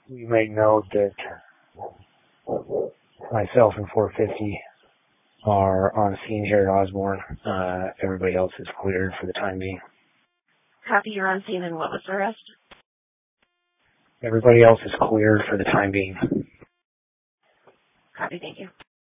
we may note that myself and 450 are on scene here at Osborne. Everybody else is cleared for the time being. Copy, you're on scene, and what was the rest? Everybody else is cleared for the time being. Copy, thank you.